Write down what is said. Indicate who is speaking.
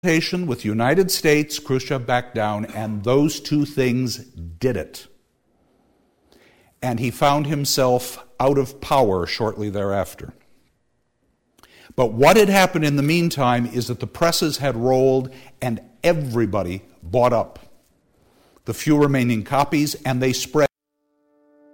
Speaker 1: with the United States, Khrushchev backed down, and those two things did it. And he found himself out of power shortly thereafter. But what had happened in the meantime is that the presses had rolled and everybody bought up the few remaining copies, and they spread